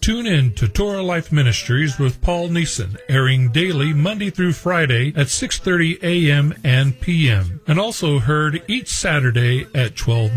Tune in to Torah Life Ministries with Paul Neeson, airing daily Monday through Friday at 6:30 a.m. and p.m. and also heard each Saturday at 12